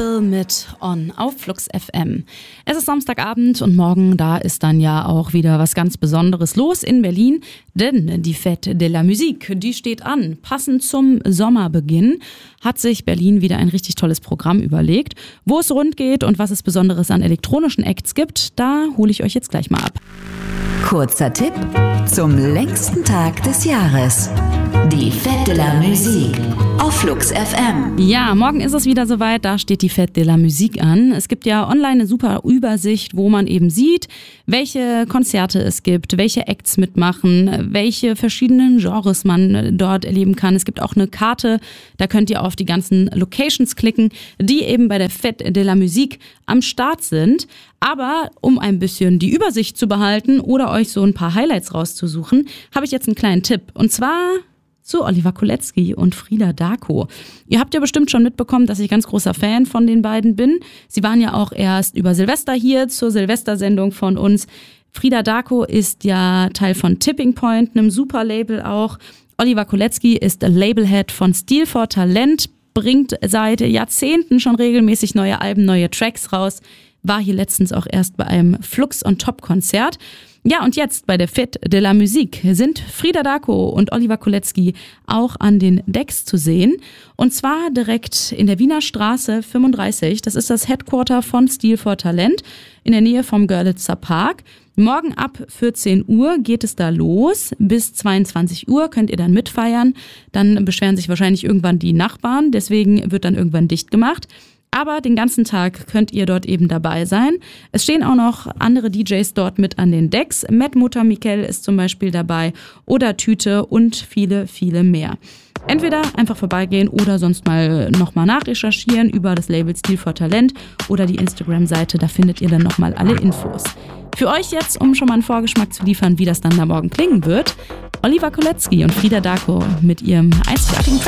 Chill mit On auf Flux FM. Es ist Samstagabend und morgen, da ist dann ja auch wieder was ganz Besonderes los in Berlin, denn die Fête de la Musique, die steht an. Passend zum Sommerbeginn hat sich Berlin wieder ein richtig tolles Programm überlegt. Wo es rund geht und was es Besonderes an elektronischen Acts gibt, da hole ich euch jetzt gleich mal ab. Kurzer Tipp zum längsten Tag des Jahres. Die Fête de la Musique auf Flux FM. Ja, morgen ist es wieder soweit, da steht die Fête de la Musique an. Es gibt ja online eine super Übersicht, wo man eben sieht, welche Konzerte es gibt, welche Acts mitmachen, welche verschiedenen Genres man dort erleben kann. Es gibt auch eine Karte, da könnt ihr auf die ganzen Locations klicken, die eben bei der Fête de la Musique am Start sind. Aber um ein bisschen die Übersicht zu behalten oder euch so ein paar Highlights rauszusuchen, habe ich jetzt einen kleinen Tipp. Und zwar zu Oliver Kolecki und Frida Darko. Ihr habt ja bestimmt schon mitbekommen, dass ich ganz großer Fan von den beiden bin. Sie waren ja auch erst über Silvester hier zur Silvestersendung von uns. Frida Darko ist ja Teil von Tipping Point, einem super Label auch. Oliver Kolecki ist Labelhead von Stil for Talent, bringt seit Jahrzehnten schon regelmäßig neue Alben, neue Tracks raus. War hier letztens auch erst bei einem Flux on Top Konzert. Ja, und jetzt bei der Fête de la Musique sind Frida Darko und Oliver Kolecki auch an den Decks zu sehen. Und zwar direkt in der Wiener Straße 35. Das ist das Headquarter von Stil for Talent in der Nähe vom Görlitzer Park. Morgen ab 14 Uhr geht es da los. Bis 22 Uhr könnt ihr dann mitfeiern. Dann beschweren sich wahrscheinlich irgendwann die Nachbarn. Deswegen wird dann irgendwann dicht gemacht. Aber den ganzen Tag könnt ihr dort eben dabei sein. Es stehen auch noch andere DJs dort mit an den Decks. Matt Mutter Mikkel ist zum Beispiel dabei oder Tüte und viele, viele mehr. Entweder einfach vorbeigehen oder sonst mal nochmal nachrecherchieren über das Label Stil for Talent oder die Instagram-Seite. Da findet ihr dann nochmal alle Infos. Für euch jetzt, um schon mal einen Vorgeschmack zu liefern, wie das dann da morgen klingen wird, Oliver Kolecki und Frida Darko mit ihrem einzigartigen Track.